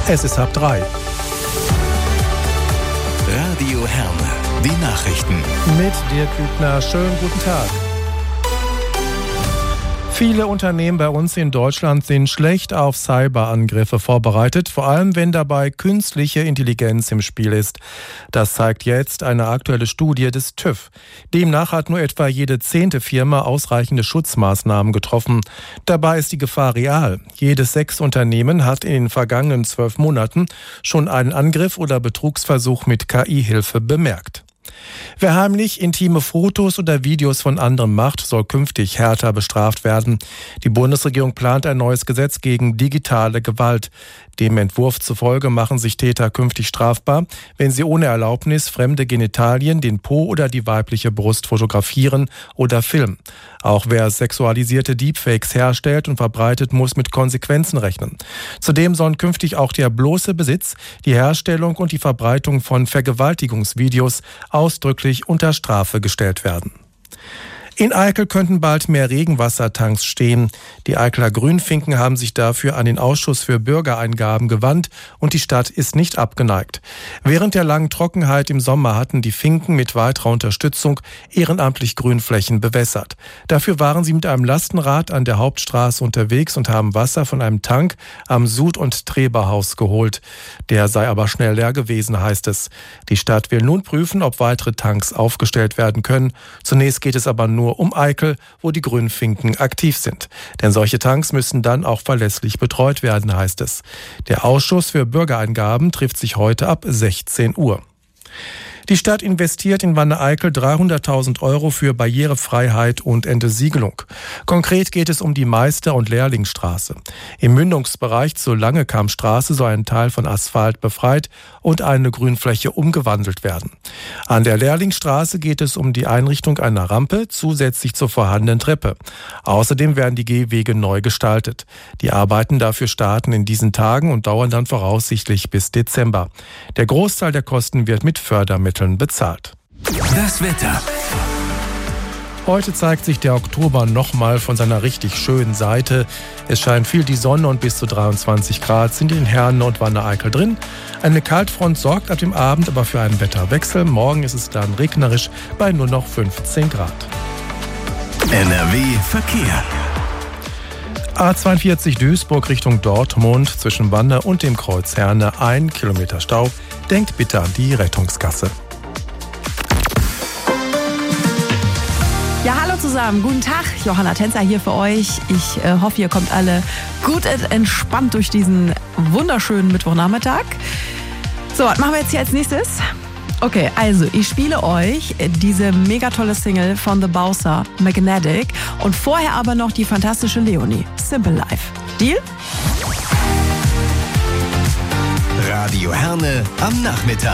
Es ist 2:30. Radio Herne, die Nachrichten. Mit Dirk Hübner, schönen guten Tag. Viele Unternehmen bei uns in Deutschland sind schlecht auf Cyberangriffe vorbereitet, vor allem wenn dabei künstliche Intelligenz im Spiel ist. Das zeigt jetzt eine aktuelle Studie des TÜV. Demnach hat nur etwa jede 10. Firma ausreichende Schutzmaßnahmen getroffen. Dabei ist die Gefahr real. Jedes 6. Unternehmen hat in den vergangenen 12 Monaten schon einen Angriff oder Betrugsversuch mit KI-Hilfe bemerkt. Wer heimlich intime Fotos oder Videos von anderen macht, soll künftig härter bestraft werden. Die Bundesregierung plant ein neues Gesetz gegen digitale Gewalt. Dem Entwurf zufolge machen sich Täter künftig strafbar, wenn sie ohne Erlaubnis fremde Genitalien, den Po oder die weibliche Brust fotografieren oder filmen. Auch wer sexualisierte Deepfakes herstellt und verbreitet, muss mit Konsequenzen rechnen. Zudem sollen künftig auch der bloße Besitz, die Herstellung und die Verbreitung von Vergewaltigungsvideos ausdrücklich unter Strafe gestellt werden. In Eickel könnten bald mehr Regenwassertanks stehen. Die Eickeler Grünfinken haben sich dafür an den Ausschuss für Bürgereingaben gewandt und die Stadt ist nicht abgeneigt. Während der langen Trockenheit im Sommer hatten die Finken mit weiterer Unterstützung ehrenamtlich Grünflächen bewässert. Dafür waren sie mit einem Lastenrad an der Hauptstraße unterwegs und haben Wasser von einem Tank am Sud- und Treberhaus geholt. Der sei aber schnell leer gewesen, heißt es. Die Stadt will nun prüfen, ob weitere Tanks aufgestellt werden können. Zunächst geht es aber nur um Eickel, wo die Grünfinken aktiv sind. Denn solche Tanks müssen dann auch verlässlich betreut werden, heißt es. Der Ausschuss für Bürgereingaben trifft sich heute ab 16 Uhr. Die Stadt investiert in Wanne-Eickel 300.000 Euro für Barrierefreiheit und Entsiegelung. Konkret geht es um die Meister- und Lehrlingsstraße. Im Mündungsbereich zur Langekammstraße soll ein Teil von Asphalt befreit und eine Grünfläche umgewandelt werden. An der Lehrlingsstraße geht es um die Einrichtung einer Rampe zusätzlich zur vorhandenen Treppe. Außerdem werden die Gehwege neu gestaltet. Die Arbeiten dafür starten in diesen Tagen und dauern dann voraussichtlich bis Dezember. Der Großteil der Kosten wird mit Fördermitteln bezahlt. Das Wetter. Heute zeigt sich der Oktober nochmal von seiner richtig schönen Seite. Es scheint viel die Sonne und bis zu 23 Grad sind in Herne und Wanne-Eickel drin. Eine Kaltfront sorgt ab dem Abend aber für einen Wetterwechsel. Morgen ist es dann regnerisch bei nur noch 15 Grad. NRW Verkehr. A42 Duisburg Richtung Dortmund zwischen Wanne und dem Kreuz Herne 1 Kilometer Stau. Denkt bitte an die Rettungsgasse. Ja, hallo zusammen, guten Tag, Johanna Tänzer hier für euch. Ich hoffe, ihr kommt alle gut entspannt durch diesen wunderschönen Mittwochnachmittag. So, was machen wir jetzt hier als nächstes? Okay, also ich spiele euch diese mega tolle Single von The Bowser, Magnetic, und vorher aber noch die fantastische Leonie, Simple Life. Deal? Radio Herne am Nachmittag.